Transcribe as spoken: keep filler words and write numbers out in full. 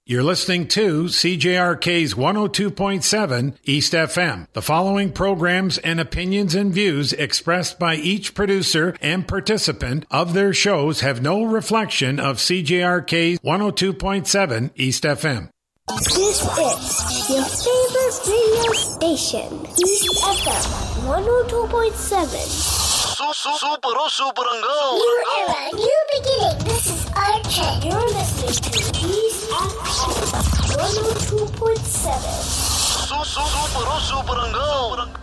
You're listening to C J R K's one oh two point seven East F M. The following programs and opinions and views expressed by each producer and participant of their shows have no reflection of C J R K's one oh two point seven East F M. This is your favorite radio station, East F M one oh two point seven. Super, super, New era, new beginning. This is Archer. You're listening to East F M one oh two point seven. Super, super,